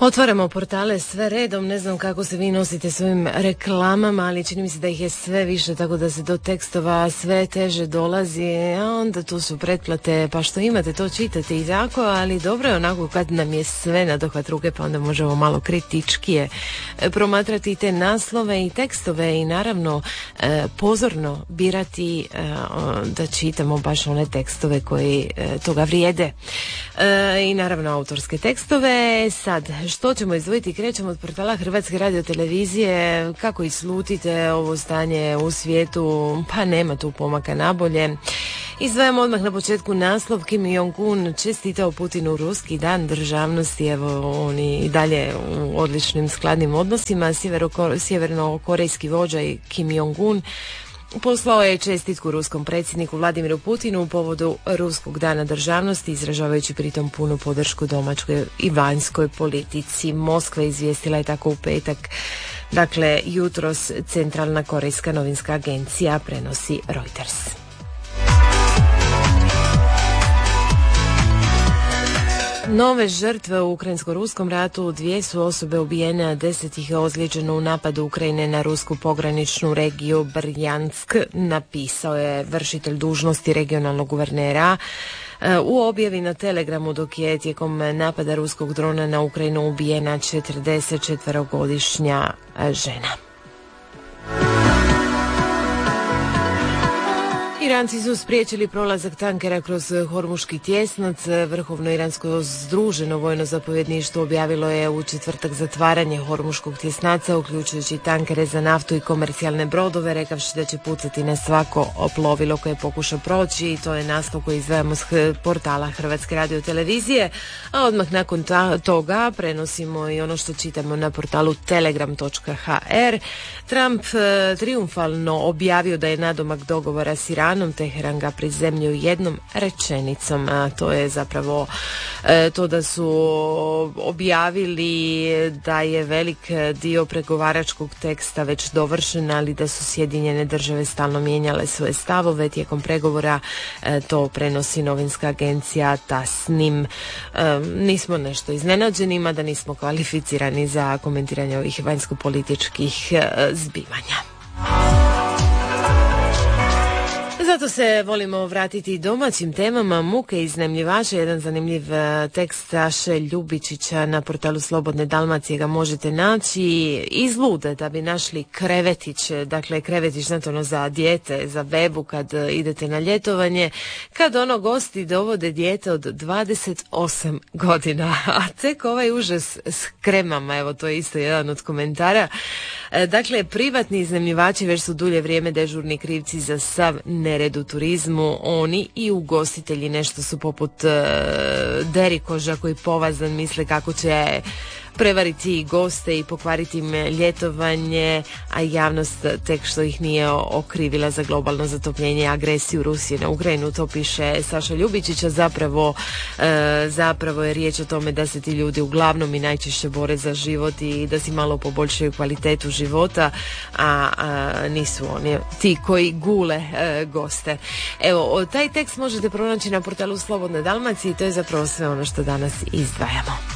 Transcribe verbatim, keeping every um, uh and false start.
Otvaramo portale sve redom, ne znam kako se vi nosite s ovim reklamama, ali čini mi se da ih je sve više, tako da se do tekstova sve teže dolazi, a onda tu su pretplate, pa što imate to čitate i tako, ali dobro je onako kad nam je sve na dohvat ruke, pa onda možemo malo kritičkije promatrati te naslove i tekstove i naravno e, pozorno birati e, da čitamo baš one tekstove koji e, toga vrijede. E, I naravno autorske tekstove. Sad, što ćemo izdvojiti? Krećemo od portala Hrvatske radiotelevizije. Kako i slutite ovo stanje u svijetu? Pa nema tu pomaka nabolje. Izdvajamo odmah na početku naslov. Kim Jong-un čestitao Putinu ruski dan državnosti. Evo, oni i dalje u odličnim skladnim odnosima. Sjeverno-korejski vođa i Kim Jong-un poslao je čestitku ruskom predsjedniku Vladimiru Putinu u povodu Ruskog dana državnosti, izražavajući pritom punu podršku domaćoj i vanjskoj politici. Moskva izvijestila je tako u petak. Dakle, jutros Centralna korejska novinska agencija prenosi Reuters. Nove žrtve u ukrajinsko-ruskom ratu, dvije su osobe ubijene, a deset ih je ozlijeđeno u napadu Ukrajine na rusku pograničnu regiju Brjansk, napisao je vršitelj dužnosti regionalnog guvernera u objavi na Telegramu, dok je tijekom napada ruskog drona na Ukrajinu ubijena četrdesetčetverogodišnja žena. Iranci su spriječili prolazak tankera kroz Hormuški tjesnac. Vrhovno iransko združeno vojno zapovjedništvo objavilo je u četvrtak zatvaranje Hormuškog tjesnaca, uključujući tankere za naftu i komercijalne brodove, rekavši da će pucati na svako plovilo koje pokuša proći. I to je naslov koji izdvajamo s portala Hrvatske radiotelevizije. A odmah nakon ta, toga prenosimo i ono što čitamo na portalu telegram točka ha er. Trump e, triumfalno objavio da je nadomak dogovora s Iranom. Teheran ga prizemljio jednom rečenicom, a to je zapravo e, to da su objavili da je velik dio pregovaračkog teksta već dovršen, ali da su Sjedinjene države stalno mijenjale svoje stavove tijekom pregovora. E, to prenosi novinska agencija Tasnim. E, nismo nešto iznenađeni, mada nismo kvalificirani za komentiranje ovih vanjsko-političkih e, zbivanja. Zato se volimo vratiti domaćim temama. Muke iznajmljivača, jedan zanimljiv tekst Saše Ljubičića na portalu Slobodne Dalmacije ga možete naći. Izlude da bi našli krevetić, dakle krevetić znate ono za dijete, za bebu kad idete na ljetovanje, kad ono gosti dovode dijete od dvadeset osam godina, a tek ovaj užas s kremama, evo to je isto jedan od komentara. Dakle, privatni iznajmljivači već su dulje vrijeme dežurni krivci za sav nered u turizmu. Oni i ugostitelji nešto su poput uh, derikoža koji povazan misle kako će prevariti goste i pokvariti im ljetovanje, a javnost tek što ih nije okrivila za globalno zatopljenje i agresiju Rusije na Ukrajinu. To piše Saša Ljubičića. Zapravo, e, zapravo je riječ o tome da se ti ljudi uglavnom i najčešće bore za život i da si malo poboljšaju kvalitetu života, a, a nisu oni ti koji gule e, goste. Evo, taj tekst možete pronaći na portalu Slobodne Dalmacije i to je zapravo sve ono što danas izdvajamo.